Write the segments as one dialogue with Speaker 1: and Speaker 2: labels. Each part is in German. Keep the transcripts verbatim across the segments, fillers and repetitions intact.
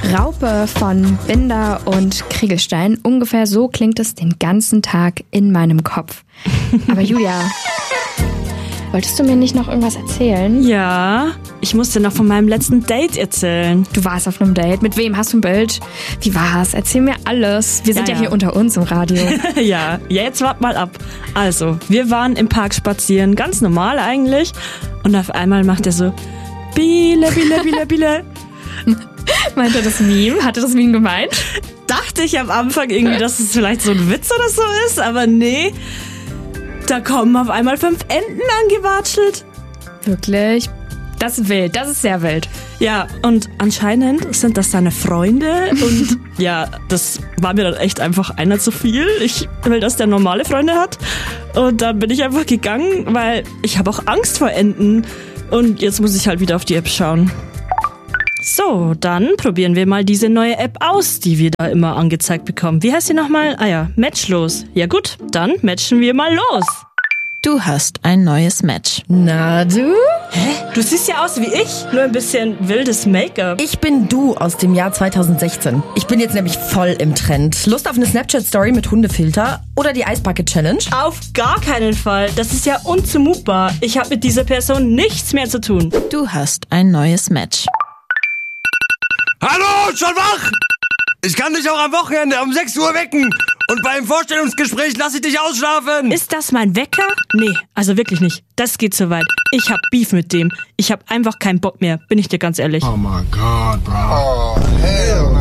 Speaker 1: Raupe von Binder und Kriegelstein. Ungefähr so klingt es den ganzen Tag in meinem Kopf. Aber Julia, wolltest du mir nicht noch irgendwas erzählen?
Speaker 2: Ja, ich musste noch von meinem letzten Date erzählen.
Speaker 1: Du warst auf einem Date. Mit wem? Hast du ein Bild? Wie war's? Erzähl mir alles. Wir sind ja,
Speaker 2: Ja,
Speaker 1: ja
Speaker 2: ja.
Speaker 1: hier unter uns im Radio.
Speaker 2: ja, ja, jetzt wart mal ab. Also, wir waren im Park spazieren, ganz normal eigentlich. Und auf einmal macht er so, Biele, Biele, Biele, Biele.
Speaker 1: Meint er das Meme? Hatte das Meme gemeint?
Speaker 2: Dachte ich am Anfang irgendwie, dass es vielleicht so ein Witz oder so ist, aber nee. Da kommen auf einmal fünf Enten angewatschelt.
Speaker 1: Wirklich? Das ist wild. Das ist sehr wild.
Speaker 2: Ja, und anscheinend sind das seine Freunde und ja, das war mir dann echt einfach einer zu viel. Ich will, dass der normale Freunde hat und dann bin ich einfach gegangen, weil ich habe auch Angst vor Enten und jetzt muss ich halt wieder auf die App schauen. So, dann probieren wir mal diese neue App aus, die wir da immer angezeigt bekommen. Wie heißt sie nochmal? Ah ja, Matchlos. Ja gut, dann matchen wir mal los.
Speaker 3: Du hast ein neues Match.
Speaker 4: Na du?
Speaker 2: Hä? Du siehst ja aus wie ich, nur ein bisschen wildes Make-up.
Speaker 4: Ich bin du aus dem Jahr zweitausendsechzehn. Ich bin jetzt nämlich voll im Trend. Lust auf eine Snapchat-Story mit Hundefilter oder die Eisbucket-Challenge?
Speaker 2: Auf gar keinen Fall. Das ist ja unzumutbar. Ich habe mit dieser Person nichts mehr zu tun.
Speaker 3: Du hast ein neues Match.
Speaker 5: Hallo, schon wach? Ich kann dich auch am Wochenende um sechs Uhr wecken. Und beim Vorstellungsgespräch lasse ich dich ausschlafen.
Speaker 2: Ist das mein Wecker? Nee, also wirklich nicht. Das geht zu weit. Ich hab Beef mit dem. Ich hab einfach keinen Bock mehr, bin ich dir ganz ehrlich.
Speaker 6: Oh my God, bro. Oh, hell.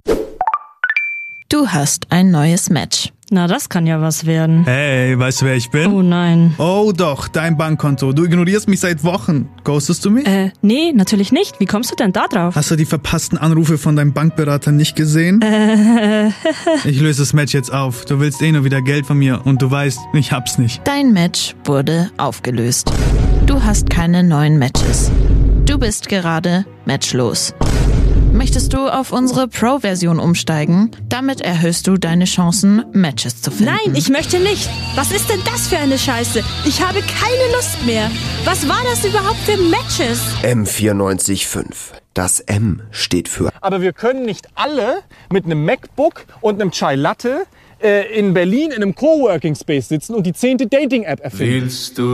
Speaker 3: Du hast ein neues Match.
Speaker 2: Na, das kann ja was werden.
Speaker 7: Hey, weißt du, wer ich bin?
Speaker 2: Oh nein.
Speaker 7: Oh doch, dein Bankkonto. Du ignorierst mich seit Wochen. Ghostest du mich?
Speaker 2: Äh, nee, natürlich nicht. Wie kommst du denn da drauf?
Speaker 7: Hast du die verpassten Anrufe von deinem Bankberater nicht gesehen?
Speaker 2: Äh,
Speaker 7: Ich löse das Match jetzt auf. Du willst eh nur wieder Geld von mir und du weißt, ich hab's nicht.
Speaker 3: Dein Match wurde aufgelöst. Du hast keine neuen Matches. Du bist gerade matchlos. Möchtest du auf unsere Pro-Version umsteigen? Damit erhöhst du deine Chancen, Matches zu finden.
Speaker 2: Nein, ich möchte nicht. Was ist denn das für eine Scheiße? Ich habe keine Lust mehr. Was war das überhaupt für Matches?
Speaker 8: M vierundneunzig Komma fünf. Das M steht für...
Speaker 9: Aber wir können nicht alle mit einem MacBook und einem Chai Latte äh, in Berlin in einem Coworking Space sitzen und die zehnte Dating-App erfinden.
Speaker 6: Willst du